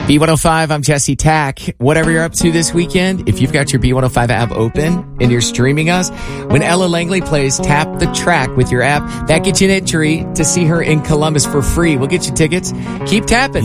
B105, I'm Jesse Tack. Whatever you're up to this weekend, if you've got your B105 app open and you're streaming us, when Ella Langley plays Tap the Track with your app, that gets you an entry to see her in Columbus for free. We'll get you tickets. Keep tapping.